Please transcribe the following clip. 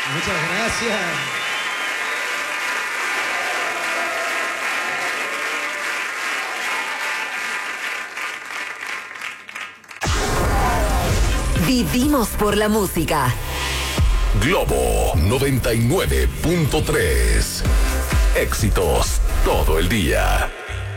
Muchas gracias. Vivimos por la música. Globo 99.3. Éxitos todo el día.